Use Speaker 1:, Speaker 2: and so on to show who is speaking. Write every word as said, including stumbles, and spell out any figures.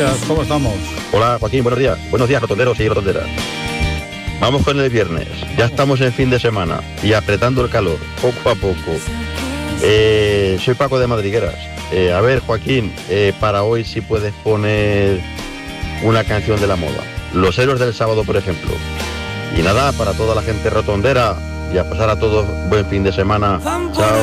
Speaker 1: días, ¿cómo estamos?
Speaker 2: Hola Joaquín, buenos días. Buenos días, rotonderos y rotonderas. Vamos con el viernes. Ya estamos en fin de semana y apretando el calor, poco a poco. Eh, soy Paco de Madrigueras. Eh, a ver, Joaquín, eh, para hoy si puedes poner una canción de la moda. Los héroes del sábado, por ejemplo. Y nada, para toda la gente rotondera y a pasar a todos buen fin de semana. Chao.